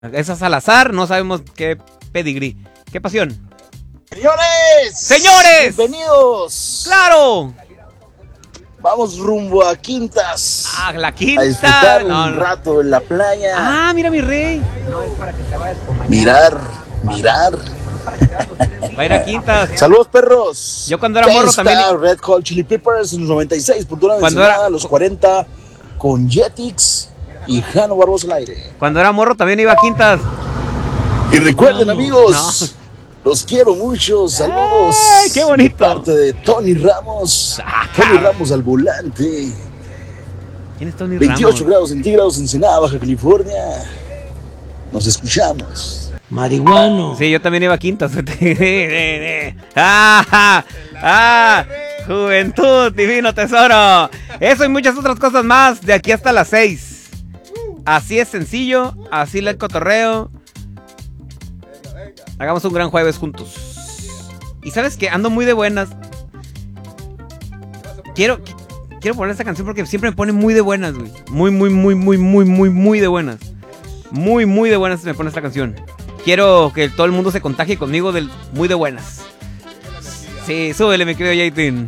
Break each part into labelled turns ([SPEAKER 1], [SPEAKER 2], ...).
[SPEAKER 1] Esas al azar, no sabemos qué pedigrí. ¿Qué pasión?
[SPEAKER 2] ¡Señores!
[SPEAKER 1] ¡Señores!
[SPEAKER 2] ¡Bienvenidos!
[SPEAKER 1] ¡Claro!
[SPEAKER 2] Vamos rumbo a Quintas.
[SPEAKER 1] ¡Ah, la
[SPEAKER 2] A
[SPEAKER 1] quinta!
[SPEAKER 2] disfrutar
[SPEAKER 1] No,
[SPEAKER 2] un
[SPEAKER 1] no.
[SPEAKER 2] rato en la playa.
[SPEAKER 1] ¡Ah, mira mi rey!
[SPEAKER 2] Mirar.
[SPEAKER 1] Va a ir a quintas.
[SPEAKER 2] Saludos, perros.
[SPEAKER 1] Yo cuando era morro también-
[SPEAKER 2] Red Hot Chili Peppers en los 96.9 de
[SPEAKER 1] Cuando
[SPEAKER 2] Ensenada,
[SPEAKER 1] era-
[SPEAKER 2] los 40 con Jetix y Jano Barbosa al aire.
[SPEAKER 1] Cuando era morro también iba a quintas.
[SPEAKER 2] Y recuerden,
[SPEAKER 1] No,
[SPEAKER 2] amigos, los quiero mucho. Saludos.
[SPEAKER 1] ¡Ay, qué bonito!
[SPEAKER 2] De parte de Tony Ramos.
[SPEAKER 1] Ajá.
[SPEAKER 2] Tony Ramos al volante.
[SPEAKER 1] ¿Quién es Tony
[SPEAKER 2] 28
[SPEAKER 1] Ramos?
[SPEAKER 2] grados centígrados en Ensenada, Baja California. Nos escuchamos.
[SPEAKER 3] Marihuano.
[SPEAKER 1] Sí, yo también iba a quintas. ¡Ah! ¡Ah! Juventud, divino tesoro. Eso y muchas otras cosas más de aquí hasta las 6. Así es sencillo, así le el cotorreo. Hagamos un gran jueves juntos. Y sabes que ando muy de buenas. Quiero poner esta canción porque siempre me pone muy de buenas, güey. Muy de buenas. Muy de buenas me pone esta canción. Quiero que todo el mundo se contagie conmigo del muy de buenas. Sí, súbele, mi querido Jaytin.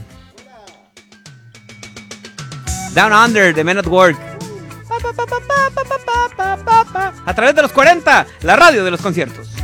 [SPEAKER 1] Down Under, de Men at Work. A través de los 40, la radio de los conciertos.